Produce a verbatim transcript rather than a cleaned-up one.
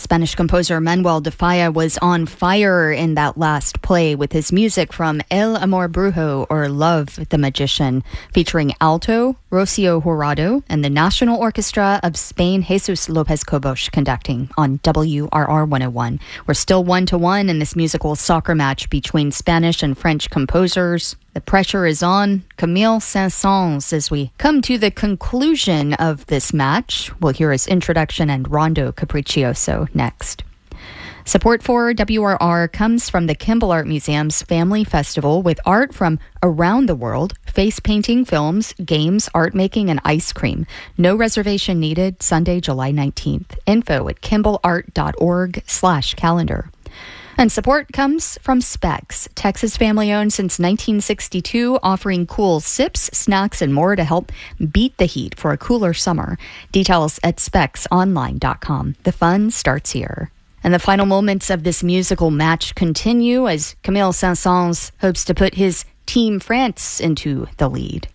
Spanish composer Manuel de Falla was on fire in that last play with his music from El Amor Brujo, or Love the Magician, featuring alto, Rocio Jurado, and the National Orchestra of Spain, Jesus Lopez Cobos, conducting on W R R one oh one. We're still one to one in this musical soccer match between Spanish and French composers. The pressure is on Camille Saint-Saëns as we come to the conclusion of this match. We'll hear his introduction and Rondo Capriccioso next. Support for W R R comes from the Kimball Art Museum's Family Festival with art from around the world, face painting, films, games, art making, and ice cream. No reservation needed, Sunday, July nineteenth. Info at kimballart.org slash calendar. And support comes from Specs, Texas family-owned since nineteen sixty-two, offering cool sips, snacks, and more to help beat the heat for a cooler summer. Details at specs online dot com. The fun starts here. And the final moments of this musical match continue as Camille Saint-Saëns hopes to put his Team France into the lead.